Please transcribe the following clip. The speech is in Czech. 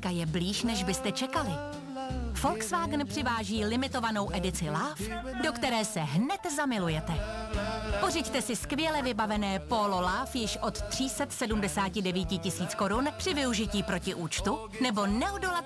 láska je blíž, než byste čekali. Volkswagen přiváží limitovanou edici Love, do které se hned zamilujete. Pořiďte si skvěle vybavené Polo Love již od 379 000 korun při využití protiúčtu nebo neodolatelnou